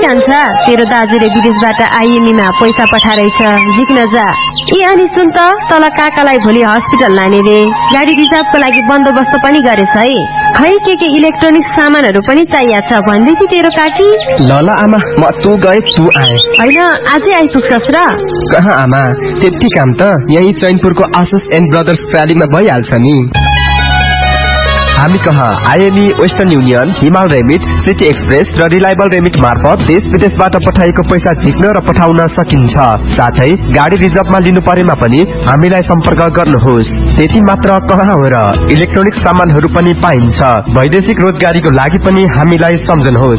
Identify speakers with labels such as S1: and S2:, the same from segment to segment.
S1: कान्छा, तेरो दाजुले विदेशबाट आइएमई मा पैसा पठाइरहेछ, झिक्न जा। ए अनि सुन त, तल काकालाई भोलि हस्पिटल लाने रे, गाडी रिजर्भको लागि बन्दोबस्त पनि गरेछ है। खै के इलेक्ट्रोनिक सामानहरू पनि चाहिएको छ भन्दैथि तेरो काकी।
S2: ल आमा, म तँ गए तँ आए।
S1: होइन, आजै आइपुग्छस् र?
S2: कहाँ आमा, त्यति काम त यही चैनपुरको आशिष एन्ड ब्रदर्स प्रालीमा भइहाल्छ नि। हामी कहाँ आइएमई, वेस्टर्न युनियन, हिमाल रेमिट, सिटी एक्सप्रेस र रिलायबल रेमिट मार्फत देश विदेशबाट पठाएको पैसा झिक्न र पठाउन सकिन्छ। साथै गाडी रिजर्भमा लिनु परेमा पनि हामीलाई सम्पर्क गर्नुहोस्। त्यति मात्र कहाँ हो र, इलेक्ट्रोनिक सामानहरू पनि पाइन्छ। वैदेशिक रोजगारीको लागि पनि हामीलाई सम्झनुहोस्।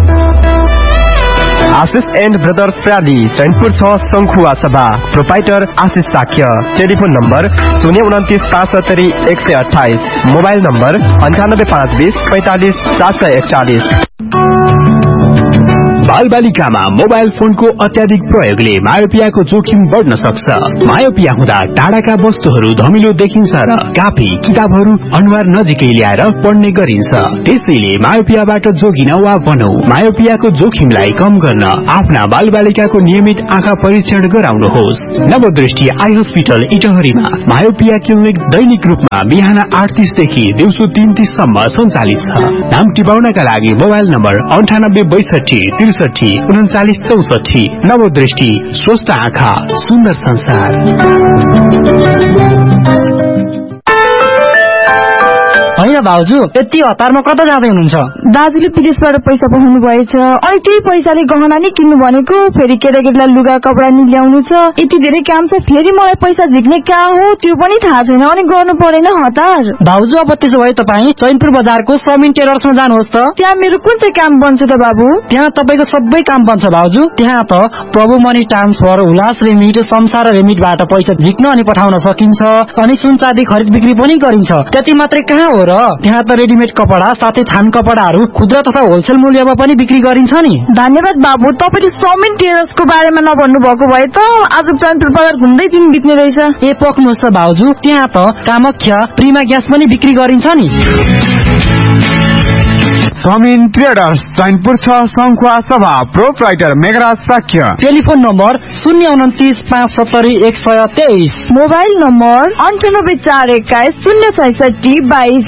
S2: आशिष एन्ड ब्रदर्स प्राली, चैनपुर 6, शंखुवा सभा। प्रोपाइटर आशिष Shakya. Telephone number 029577128। Mobile number 98520 45 741।
S3: बालबालिकामा mobile फोनको अत्याधिक प्रयोगले मायोपियाको जोखिम बढ्न सक्छ। मायोपिया हुँदा टाढाका वस्तुहरू धमिलो देखिन्छ र कापी किताबहरू अनुहार नजिकै ल्याएर पढ्ने गरिन्छ। त्यसैले मायोपियाबाट जोगिन वा बनौ। मायोपियाको जोखिमलाई कम गर्न आफ्ना बालबालिकाको नियमित आँखा परीक्षण गराउनुहोस्। नवदृष्टि आई हस्पिटल इटहरीमा मायोपिया क्लिनिक दैनिक रूपमा बिहान 8:30 देखि दिउँसो 3:30 सम्म सञ्चालित छ। नाम टिपाउनका लागि मोबाइल नम्बर 9862 63 39 64। नवदृष्टि, स्वस्थ आँखा, सुन्दर संसार।
S4: होइन भाउजू, यति हतारमा कता जाँदै हुनुहुन्छ?
S5: दाजुले विदेशबाट पैसा पठाउनु भएछ, अनि त्यही पैसाले गहना नि किन्नु भनेको, फेरि केटाकेटीलाई लुगा कपडा नि ल्याउनु छ। यति धेरै काम छ, फेरि मलाई पैसा झिक्ने कहाँ हो त्यो पनि थाहा छैन, अनि गर्नु परेन हतार।
S4: भाउजू, अब त्यसो भए तपाईँ चैनपुर बजारको समिन टेलर्समा जानुहोस् त।
S5: त्यहाँ मेरो कुन चाहिँ काम बन्छ त बाबु?
S4: त्यहाँ तपाईँको सबै काम बन्छ भाउजू। त्यहाँ त प्रभु मनी ट्रान्सफर, उल्लास रेमिट, संसार रेमिटबाट पैसा झिक्न अनि पठाउन सकिन्छ, अनि सुन चाँदी खरिद बिक्री पनि गरिन्छ। त्यति मात्रै कहाँ हो र, त्यहाँ त रेडिमेड कपडा साथै थान कपडाहरू खुद्रा तथा होलसेल मूल्यमा पनि बिक्री गरिन्छ नि।
S5: धन्यवाद बाबु, तपाईँले समिन टेलर्सको बारेमा नभन्नु भएको भए त आज चैनपुर बजार घुम्दै दिन बित्ने रहेछ।
S4: ए पक्नुहोस् त भाउजू, त्यहाँ त कामाख्या प्रिमा ग्यास पनि बिक्री गरिन्छ नि।
S6: समिन ट्रेडर्स, चैनपुर 6, शंखुवा सभा। Proprietor Meghraj Shakya.
S4: Telephone number 029 570 123।
S5: Mobile number 9841 066 22।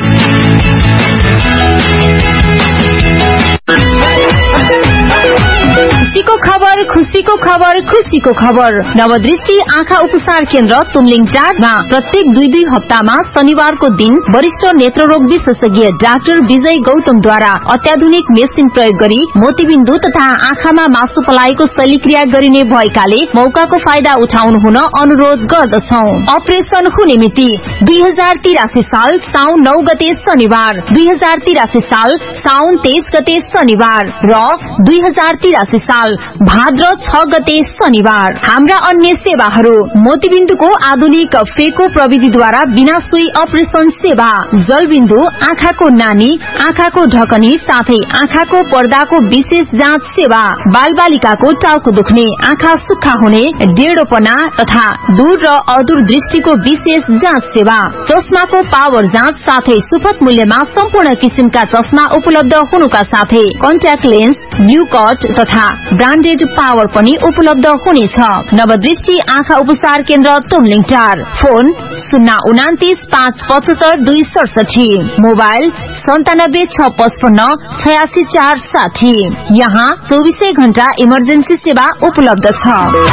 S1: खुसीको खबर, खुसीको खबर, खुसीको खबर। नवदृष्टि आँखा उपचार केन्द्र तुमलिङ 4 प्रत्येक 2 हप्तामा शनिबारको दिन वरिष्ठ नेत्ररोग विशेषज्ञ डाक्टर विजय गौतमद्वारा अत्याधुनिक मेसिन प्रयोग गरी मोतीबिन्दु तथा आँखामा मासु पलाएको शल्यक्रिया गरिने भएकाले मौकाको फाइदा उठाउनु हुन अनुरोध गर्दछौ। अपरेसन हुने मिति 2083 साल साउन 9 गते शनिबार, 2083 साल साउन 23 गते शनिबार र 2083 साल भाद्र 6 गते शनिबार। हाम्रा अन्य सेवाहरू: मोतीबिन्दुको आधुनिक फेको प्रविधिद्वारा बिना सुई अपरेसन सेवा, जलबिन्दु, आँखाको नानी, आँखाको ढकनी साथै आँखाको पर्दाको विशेष जाँच सेवा, बालबालिकाको टाउको दुख्ने, आँखा सुक्खा हुने, डेढोपना तथा दूर र अदूर दृष्टिको विशेष जाँच सेवा, चस्माको पावर जाँच साथै सुपथ मूल्यमा सम्पूर्ण किसिमका चस्मा उपलब्ध हुनुका साथै कन्ट्याक्ट लेन्स, ब्लू कट तथा ब्रान्डेड पावर पनि उपलब्ध हुनेछ। नवदृष्टि आँखा उपचार केन्द्र तुमलिङ 4। फोन 029 575 267। मोबाइल 97 655 86 460। यहाँ 24 घण्टा इमर्जेन्सी सेवा उपलब्ध छ।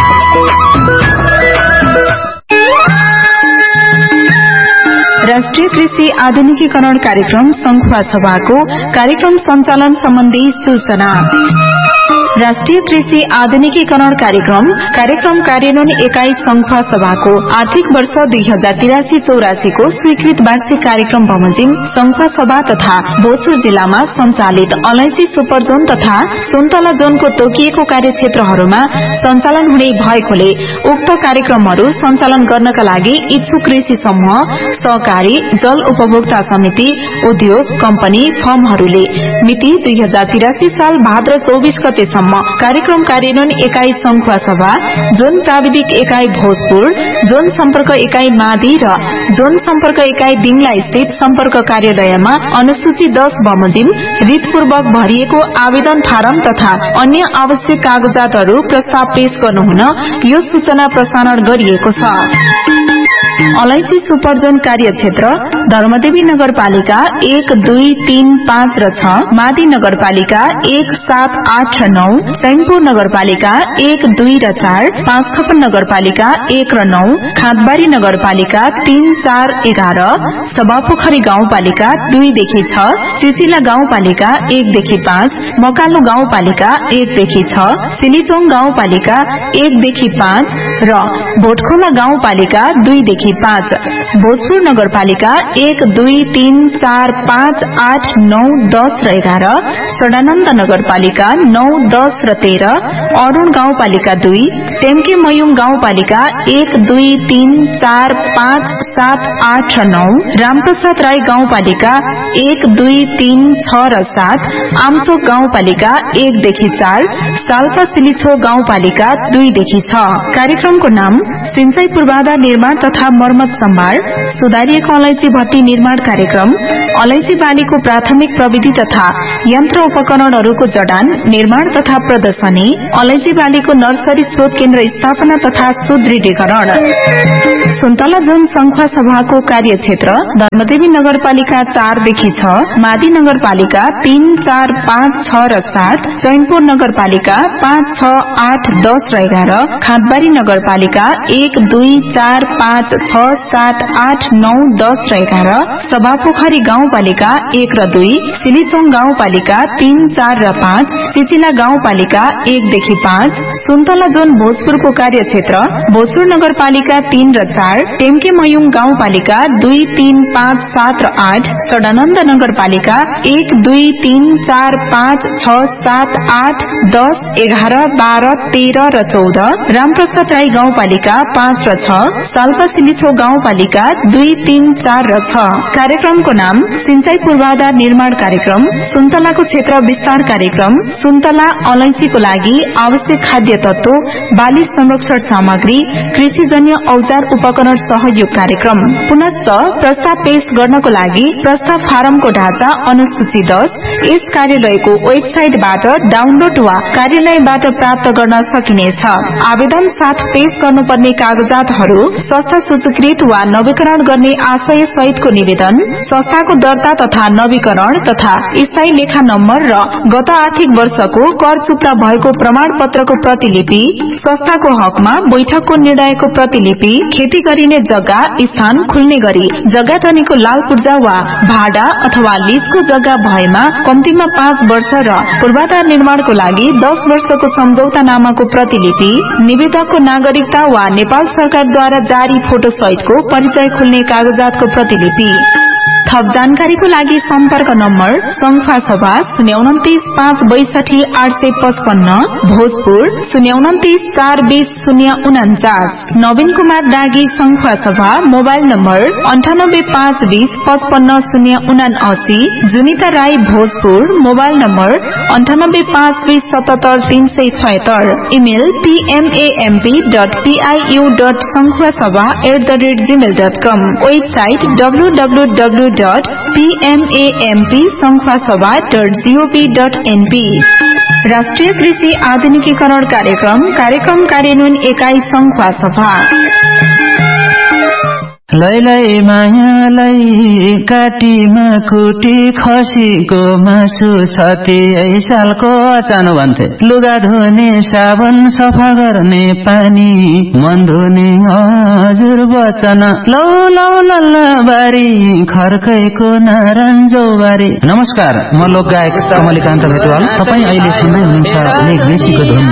S7: राष्ट्रिय कृषि आधुनिकीकरण कार्यक्रम शंखुवा सभाको कार्यक्रम सञ्चालन सम्बन्धी सूचना। राष्ट्रिय कृषि आधुनिकीकरण कार्यक्रम कार्यान्वयन एकाइ शंखुवा सभाको आर्थिक वर्ष 2083-84 को स्वीकृत वार्षिक कार्यक्रम बमोजिम शंखुवा सभा तथा भोजपुर जिल्लामा सञ्चालित अलैंची सुपर जोन तथा सुन्तला जोनको तोकिएको कार्यक्षेत्रहरूमा सञ्चालन हुने भएकोले उक्त कार्यक्रमहरू सञ्चालन गर्नका लागि इच्छुक कृषि समूह, सहकारी, जल उपभोक्ता समिति, उद्योग, कम्पनी, फर्महरूले मिति 2083 साल भाद्र 24 गतेसम्म सम्म कार्यक्रम कार्यान्वयन एकाई संखुवा सभा, जोन प्राविधिक एकाई भोजपुर, जोन सम्पर्क एकाई मादी र जोन सम्पर्क एकाई दिङला स्थित सम्पर्क कार्यालयमा अनुसूची 10 बमोजिम रीतपूर्वक भरिएको आवेदन फारम तथा अन्य आवश्यक कागजातहरू प्रस्ताव पेश गर्नुहुन यो सूचना प्रसारण गरिएको छ। अलैची सुपरजोन कार्यक्षेत्र धर्मदेवी नगरपालिका 1, 2, 3, 5 र 6, मादी नगरपालिका 1, 7, 8 र 9, सैनपुर नगरपालिका 1, 2 र 4, पाँचखपन नगरपालिका 1 र 9, खाँदबारी नगरपालिका 3, 4, 11, सभापोखरी गाउँपालिका 2 देखि 6, चिचिला गाउँपालिका 1 देखि 5, मकालु गाउँपालिका 1 देखि 6, सिलिचोङ गाउँपालिका 1 देखि 5 र भोटखोला गाउँपालिका 2 देखि 5, भोजपुर नगरपालिका 1, 2, 3, 4, 5, 8, 9, 10 र 11, सडानन्द नगरपालिका 9, 10 र 13, अरूण गाउँपालिका 2, टेम्के मयुङ गाउँपालिका 1, 2, 3, 4, 5, 7, 8 र 9, रामप्रसाद राई गाउँपालिका 1, 2, 3, 6 र 7, आमचोक गाउँपालिका 1 देखि 4, साल्पा सिलिछो गाउँपालिका 2 देखि 6। कार्यक्रमको नाम सिंचाई पूर्वाधार निर्माण तथा मर्मत सम्भार, सुधारिएको अलैची भट्टी निर्माण कार्यक्रम, अलैची बालीको प्राथमिक प्रविधि तथा यन्त्र उपकरणहरूको जडान निर्माण तथा प्रदर्शनी, अलैची बालीको नर्सरी स्रोत केन्द्र स्थापना तथा सुदृढीकरण। सुन्तला जोन संखुवा सभाको कार्यक्षेत्र धर्मदेवी नगरपालिका 4 देखि 6, मादी नगरपालिका 3, 4, 5, 6 र 7, चैनपुर नगरपालिका 5, 6, 8, 10 र 11, खाँदबारी नगरपालिका 1, 2, 4, 5, 6, 7, 8, 9, 10 र 11, सभापोखरी गाउँपालिका 1 र 2, सिलिचोङ गाउँपालिका 3, 4 र 5, चिचिला गाउँपालिका 1 देखि 5, सुन्तला जोन भोजपुरको कार्यक्षेत्र भोजपुर नगरपालिका 3 र 4, टेम्के मयुङ गाउँपालिका 2, 3, 5, 7 र 8, सडानन्द नगरपालिका 1, 2, 3, 4, 5, 6, 7, 8, 10, 11, 12, 13 र 14, रामप्रसाद राई गाउँपालिका 5 र 6, साल्पा सिलिछो गाउँपालिका 2, 3, 4 र 6। कार्यक्रमको नाम सिंचाई पूर्वाधार निर्माण कार्यक्रम, सुन्तलाको क्षेत्र विस्तार कार्यक्रम, सुन्तला अलैचीको लागि आवश्यक खाद्य तत्व, बाली संरक्षण सामग्री, कृषिजन्य औजार उपकरण सहयोग कार्यक्रम। पुनश्च प्रस्ताव पेश गर्नको लागि प्रस्ताव फारमको ढाँचा अनुसूची 10 यस कार्यालयको वेबसाइटबाट डाउनलोड वा कार्यालयबाट प्राप्त गर्न सकिनेछ। आवेदन साथ पेश गर्नुपर्ने कागजातहरू संस्था सूचीकृत वा नवीकरण गर्ने आशय सहितको निवेदन, संस्थाको दर्ता तथा नवीकरण तथा स्थायी लेखा नम्बर र गत आर्थिक वर्षको कर चुक्ता भएको प्रमाण पत्रको प्रतिलिपि, संस्थाको हकमा बैठकको निर्णयको प्रतिलिपि, खेती गरिने जग्गा स्थान खुल्ने गरी जग्गा धनीको लाल पूर्जा वा भाडा अथवा लीजको जग्गा भएमा कम्तीमा 5 वर्ष र पूर्वाधार निर्माणको लागि 10 वर्षको सम्झौता नामाको प्रतिलिपि, निवेदकको नागरिकता वा नेपाल सरकारद्वारा जारी फोटो सहितको परिचय खुल्ने कागजातको प्रतिलिपि। थप जानकारीको लागि सम्पर्क नम्बर संखुवा सभा 029 562 855, भोजपुर 029 420 049, नवीन कुमार डागी संखुवा सभा mobile number 98 520 55 079, जुनिता Rai Bhojpur mobile number 98 520 77 376, email pmamp.piu.sankhwasabha@gmail.com, website www.pmampsankhwasabha.gov.np। राष्ट्रिय कृषि आधुनिकीकरण कार्यक्रम कार्यान्वयन एकाई संखुवा सभा।
S8: लैलै मायालाई काटीमा कुटी खसीको मासु सती सालको अचानो भन्थे, लुगा धुने साबन सफा गर्ने पानी मन धुने हजुर वचन, लौ लौ लल्ला बारी खर्कैको नारायणजो बारी। नमस्कार, म लोक गायक कमलिकान्त भेटवाल। तपाईँ अहिले सुन्दै हुनुहुन्छ लेख बेसीको धुन।